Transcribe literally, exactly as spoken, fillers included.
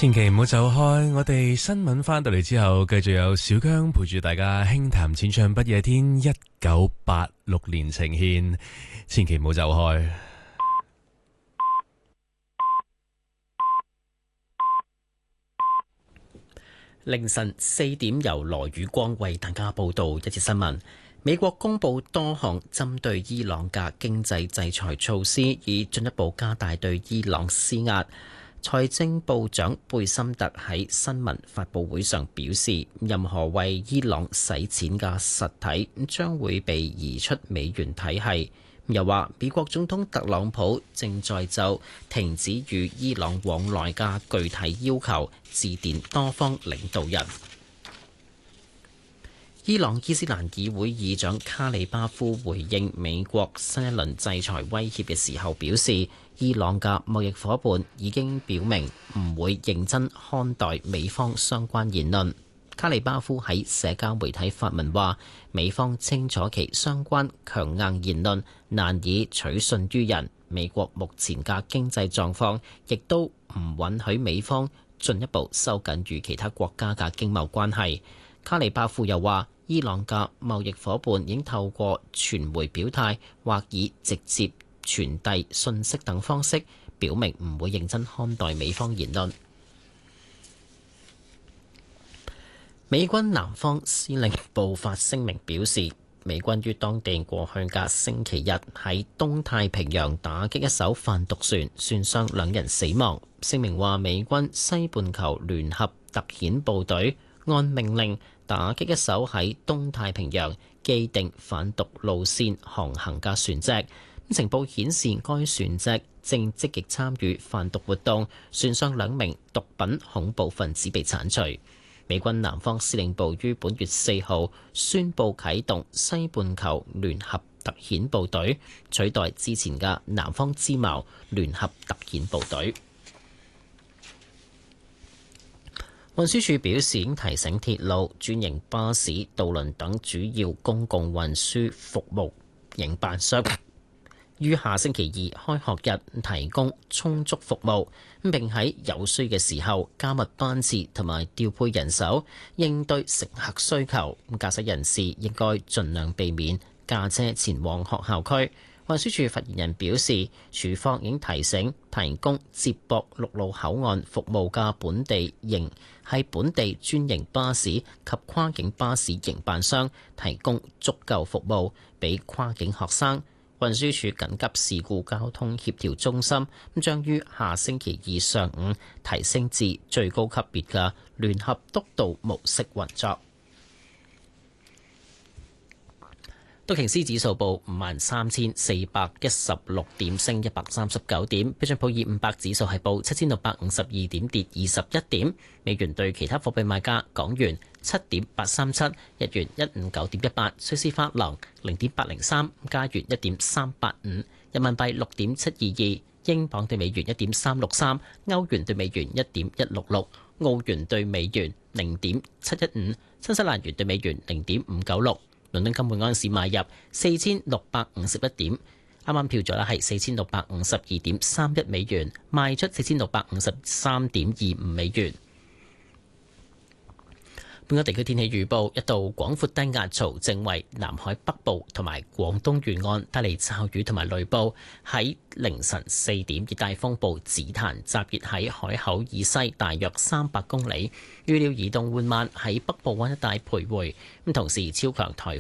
千祈唔好走開，我哋新聞翻到嚟之後，繼續有小姜陪住大家輕談淺唱不夜天，一九八六年呈獻，千祈唔好走開。 凌晨四點由羅宇光為大家報道一節新聞。美國公布多項針對伊朗嘅經濟制裁措施，以進一步加大對伊朗施壓。財政部長貝森特喺新聞發佈會上表示，任何為伊朗洗錢嘅實體將會被移出美元體系。又話美國總統特朗普正在就停止與伊朗往來嘅具體要求致電多方領導人。伊朗伊斯蘭議會議長卡里巴夫回應美國新一輪制裁威脅嘅時候表示，伊朗嘅貿易夥伴已經表明唔會認真看待美方相關言論。卡里巴夫喺社交媒體發文話，美方清楚其相關強硬言論難以取信於人，美國目前嘅經濟狀況亦都唔允許美方進一步收緊與其他國家嘅經貿關係。卡里巴夫又話，伊朗嘅貿易夥伴已經透過傳媒表態或以直接傳遞信息等方式，表明唔會認真看待美方言論。美軍南方司令部發聲明表示，美軍於當地過去嘅星期日喺東太平洋打擊一艘販毒船，船上兩人死亡。聲明話，美軍西半球聯合特遣部隊按命令打擊一艘喺東太平洋既定販毒路線航行嘅船隻。情報顯示，該船隻正積極參與販毒活動，船上兩名毒品恐怖分子被剷除。美軍南方司令部於本月四號宣布啟動西半球聯合特遣部隊，取代之前嘅南方之矛聯合特遣部隊。運輸署表示，已經提醒鐵路、專營巴士、渡輪等主要公共運輸服務營辦商於下星期二開學日提供充足服務，並喺有需嘅時候加密班次同埋調配人手，應對乘客需求。駕駛人士應該盡量避免駕車前往學校區。運輸署發言人表示，署方已經提醒提供接駁陸路口岸服務嘅本地營係本地專營巴士及跨境巴士營辦商提供足夠服務俾跨境學生。運輸署緊急事故交通協調中心咁將於下星期二上午提升至最高級別嘅聯合督導模式運作。道瓊斯指數報五萬三千四百一十六點，升一百三十九點。標準普爾五百指數係報七千六百五十二點，跌二十一點。美元對其他貨幣賣價：港元七點八三七，日元一五九點一八，瑞士法郎零點八零三，加元一點三八五，人民幣六點七二二，英鎊對美元一點三六三，歐元對美元一點一六六，澳元對美元零點七一五，新西蘭元對美元零點五九六。倫敦金每安士買入四千六百五十一點，啱啱票咗啦，係四千六百五十二點三一美元，賣出四千六百五十三點二五美元。本港地區天氣預報：一道廣闊低壓槽正為南海北部同埋廣東沿岸帶嚟驟雨同埋雷暴。喺凌晨四點，熱帶風暴紫檀集結喺海口以西大約三百公里，預料移動緩慢喺北部灣一帶徘徊。咁同時，超強颱